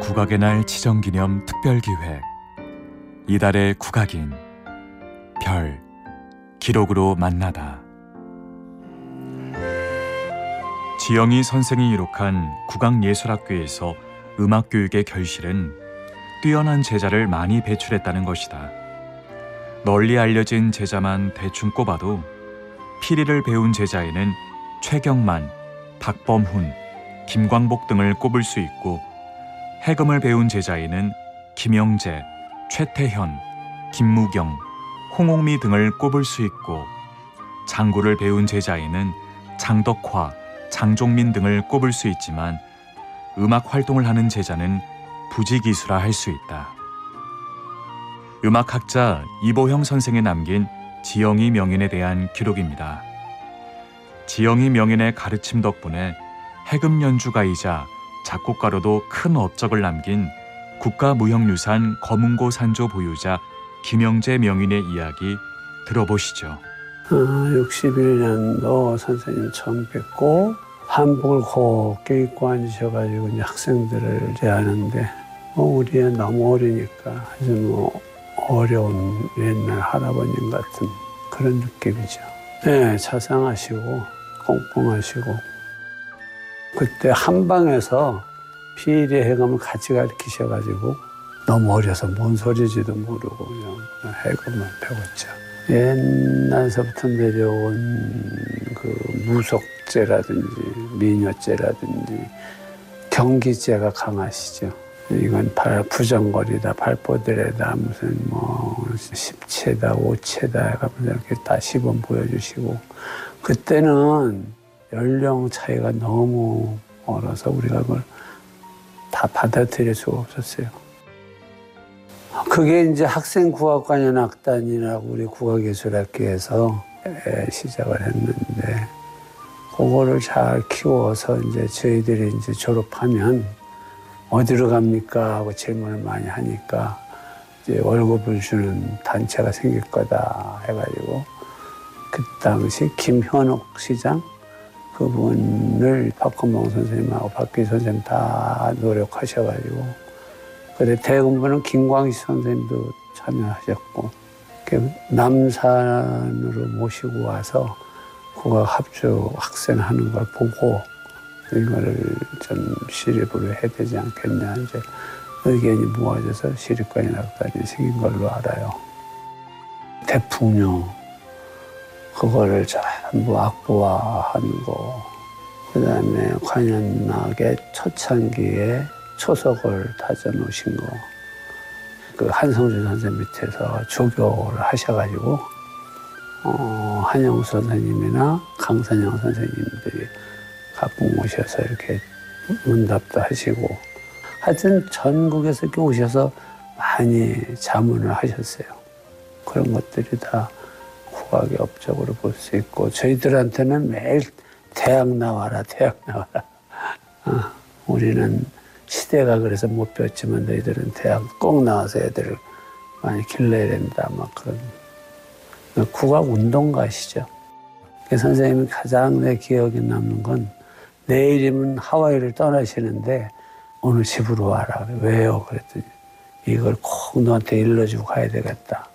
국악의 날 지정기념 특별기획 이달의 국악인 별 기록으로 만나다. 지영희 선생이 이룩한 국악예술학교에서 음악교육의 결실은 뛰어난 제자를 많이 배출했다는 것이다. 널리 알려진 제자만 대충 꼽아도 피리를 배운 제자에는 최경만, 박범훈, 김광복 등을 꼽을 수 있고, 해금을 배운 제자에는 김영재, 최태현, 김무경, 홍옥미 등을 꼽을 수 있고, 장구를 배운 제자에는 장덕화, 장종민 등을 꼽을 수 있지만 음악 활동을 하는 제자는 부지기수라 할 수 있다. 음악학자 이보형 선생이 남긴 지영희 명인에 대한 기록입니다. 지영희 명인의 가르침 덕분에 해금 연주가이자 작곡가로도 큰 업적을 남긴 국가무형유산 검은고 산조 보유자 김영재 명인의 이야기 들어보시죠. 61년도 선생님 처음 뵙고 한복을 곱게 입고 앉으셔가지고 이제 학생들을 대하는데 우리 애 너무 어리니까 아주 어려운 옛날 할아버님 같은 그런 느낌이죠. 네, 자상하시고 꽁꽁하시고, 그때 한방에서 피리 해금을 같이 가르치셔가지고 너무 어려서 뭔 소리인지도 모르고 그냥 해금을 배웠죠. 옛날서부터 내려온 그 무속죄라든지 미녀죄라든지 경기죄가 강하시죠. 이건 부정거리다, 발포들에다 무슨 십체다, 오체다 하면서 이렇게 다 시범 보여주시고, 그때는 연령 차이가 너무 어려서 우리가 그걸 다 받아들일 수가 없었어요. 그게 이제 학생국악관현악단이라고 우리 국악예술학교에서 시작을 했는데, 그거를 잘 키워서 이제 저희들이 이제 졸업하면 어디로 갑니까? 하고 질문을 많이 하니까 이제 월급을 주는 단체가 생길 거다 해가지고, 그 당시 김현옥 시장 그분을 박건봉 선생님하고 박기 선생님 다 노력하셔가지고, 그래 대금부는 김광식 선생님도 참여하셨고, 남산으로 모시고 와서 국악 합주 학생 하는 걸 보고 이거를 좀 시립으로 해야 되지 않겠냐 이제 의견이 모아져서 시립관현악단이 생긴 걸로 알아요. 대풍요 그거를 전부 악보화하는 거, 그 다음에 관현악의 초창기에 초석을 다져 놓으신 거, 그 한성준 선생님 밑에서 조교를 하셔가지고 한영수 선생님이나 강선영 선생님들이 가끔 오셔서 이렇게 문답도 하시고, 하여튼 전국에서 이렇게 오셔서 많이 자문을 하셨어요. 그런 것들이 다 국악의 업적으로 볼 수 있고, 저희들한테는 매일 대학 나와라, 대학 나와라. 우리는 시대가 그래서 못 배웠지만 너희들은 대학 꼭 나와서 애들을 많이 길러야 된다, 막 그런. 국악 운동가시죠. 선생님이 가장 내 기억에 남는 건, 내일이면 하와이를 떠나시는데 오늘 집으로 와라. 왜요? 그랬더니 이걸 꼭 너한테 일러주고 가야 되겠다.